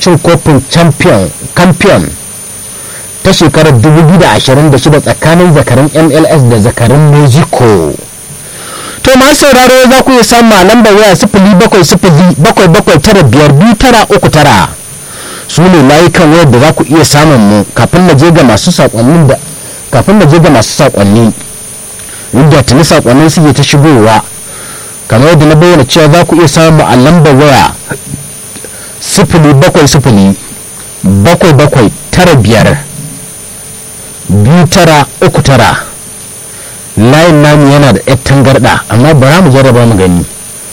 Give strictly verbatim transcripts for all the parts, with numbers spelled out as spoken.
cin kofin champion champion ta shekarar dubu biyu da ashirin da shida tsakanin zakarin M L S da zakarin Mexico. To masu sauraro za ku iya samu a lambar waya sifili bakwai sifili bakwai bakwai tara biyar biyu tara uku tara. Su ne layukan wayar da za ku iya samun mu kafin na je ga masu saƙonnin da kafin na je ga masu saƙonni. Inda tuni saƙonnin suke ta shigowa. Kamar yadda na bayyana cewa za ku iya samu a lambar waya sifili bakwai sifili bakwai bakwai tara biyar biyu tara uku tara. Layin namu yana da yar tangarda amma bara mu jarraba mu gani.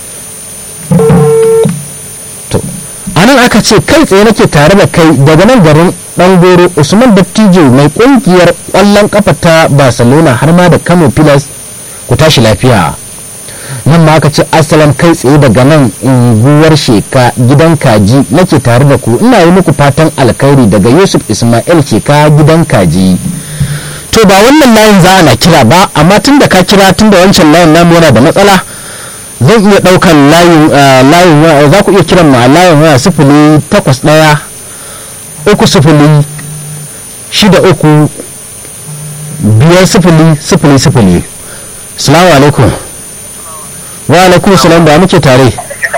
To anan aka ce kai tsaye nake tare da kai daga nan garin Dangoro. Usman Dattijo mai kungiyar kwallon kafa ta Barcelona har ma da Kano Pilas, ku tashi lafiya. Nan ma aka ce assalam kai tsaye daga nan unguwar Sheka gidan kaji nake tare da ku, ina yi muku fatan alkhairi daga Yusuf Ismail Sheka gidan kaji. To ba wannan layin za na kira ba, amma tun da ka kira tun da wancan layin namu yana da matsala, zan iya daukan layin layin za ku iya kiran mu a layin waya sifili takwas ɗaya uku sifili shida uku biyar sifili sifili sifili. Assalamu alaikum. Wa alaikum salam, da muke tare.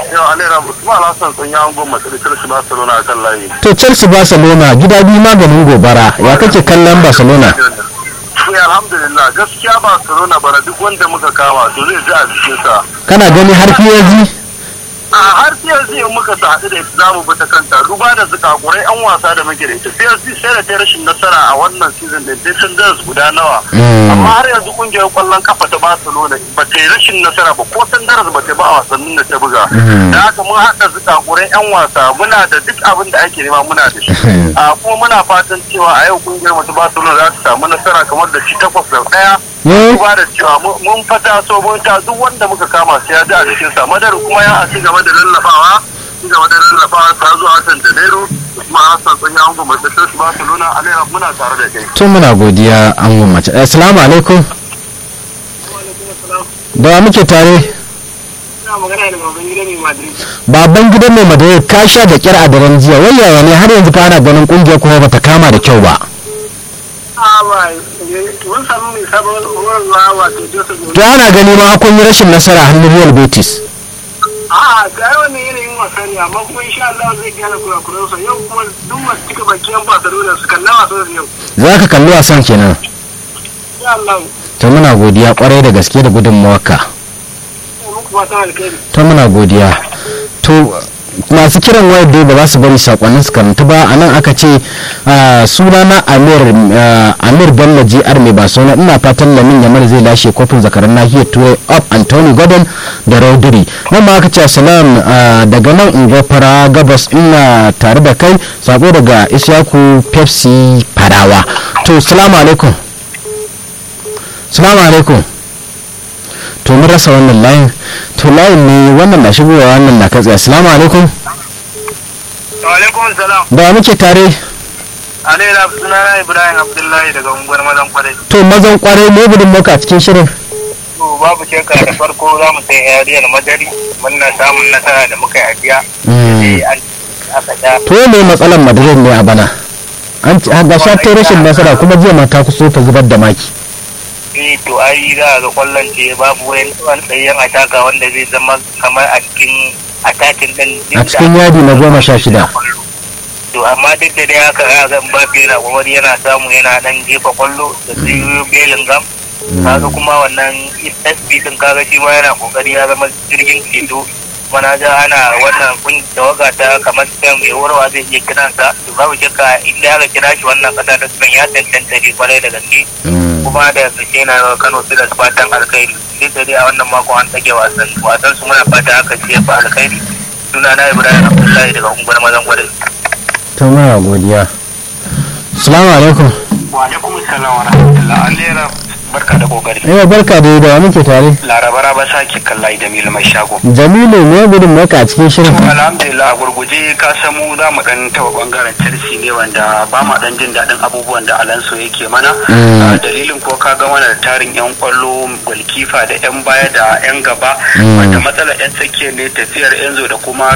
To Chelsea Barcelona gida biyu maganin gobara, ya kake kallon Barcelona? Alhamdulillah, gaskiya Barcelona bara duk wanda muka kama to zai ji a jikinsa. Kana gani har P S G? A har P S G in muka haɗu da ita zamu bi ta kanta, duba da zakakurai an wasa da muke da ita. P S G sai da ta rashin nasara a wannan season din, sai sun gas guda nawa. Amma har yanzu kungiyar kwallon kafa ta Barcelona ba ta yi rashin nasara ba, ko san daras ba ta ba a wasannin da ta buga. Da haka mun haɗa zakakurai yan wasa, muna da duk abin da ake nema muna da shi. A kuma muna fatan cewa a yau kungiyar mu ta Barcelona za ta samu nasara kamar da shi takwas da ɗaya. Duba da cewa mun fata so mun ta duk wanda muka kama sai ya ji a cikin sa. Madar kuma ya ci gaba da lallafawa, ci gaba da lallafawa ta zuwa watan Janairu. Kuma Hassan sun yi angon mace ta Barcelona, Alera muna tare da kai. To muna godiya angon mace. Assalamu alaikum. Da muke tare. Ina magana da baban gida mai Madrid. Baban gida mai Madrid ka sha da kyar a daren jiya. Wai yaya ne har yanzu fa ana ganin kungiyar kuma bata kama da kyau ba. To ana gani ma kun yi rashin nasara hannun Real Betis. A'a, ga wannan yanayin wasa ne, amma kuma insha Allah zai gyara kurakuransa. Yau kuma duk masu cika baki yan Barcelona su kalla wasan yau. Za ka kalli wasan kenan. Insha Allah. To muna godiya kwarai da gaske da gudunmawarka. To muna godiya. To masu kiran wayar dai ba za su bari sakonnin su karanta ba. A nan aka ce sunana Amir Amir Bello J R mai Barcelona, ina fatan Lamin Yamal zai lashe kofin zakaran nahiyar Turai up Anthony Gordon da Rodri. Nan ma aka ce salam daga nan unguwar Fara Gabas, ina tare da kai, sako daga Isyaku Pepsi Farawa. To salamu alaikum. Salamu alaikum. To mun rasa wannan layin. To layin ne wannan na shigowa wannan na katsa. Assalamu alaikum. Wa alaikum salam. Da muke tare. Alera sunana Ibrahim Abdullahi daga unguwar Mazan Kwarai. To Mazan Kwarai ne gudun maka cikin shirin. To babu shakka da farko za mu sai Real Madrid, muna samun nasara da muka yi ajiya. To ne matsalar Madrid ne a bana. An ga sha ta rashin nasara kuma jiya ma ta kuso ta zubar da maki. eh to ai za ga kwallon ce babu wani tsayayyen ataka wanda zai zama kamar a cikin atakin din a cikin yadi na goma sha shida. To amma duk da dai haka ya ga Mbappe yana kokari yana samu yana dan jefa kwallo da sai Bellingham kaga kuma wannan S P din kaga shi ma yana kokari ya zama jirgin ceto mana ga ana wannan kun tawaga ta kamar sai mai warwa zai iya kiransa to babu shakka inda aka kira shi wannan kasa da sunan ya tantance ne kwarai da gaske kuma da gaske na Kano su da fatan alkhairi sai da dai a wannan mako an tage wasan wasan su muna fata haka ce fa alkhairi suna na Ibrahim Abdullahi daga unguwar Mazan Kwarai. To muna godiya. Assalamu alaikum. Wa alaikum assalam wa rahmatullahi. Alera barka da kokari. Eh barka da da muke tare. Laraba raba sake kallai Jamilu mai shago. Jamilu ne gudun maka a cikin shirin. Alhamdulillah gurguje ka samu za mu dan taba bangaren Chelsea ne wanda ba ma dan jin dadin abubuwan da Alonso yake mana. Dalilin ko ka ga mana da tarin yan kwallo golkifa da yan baya da yan gaba wanda matsalar yan tsakiya ne tafiyar Enzo da kuma